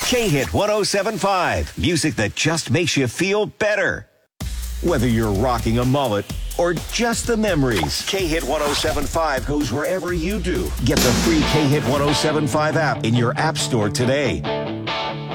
K-Hit 107.5. Music that just makes you feel better. Whether you're rocking a mullet or just the memories, K-Hit 107.5 goes wherever you do. Get the free K-Hit 107.5 app in your app store today.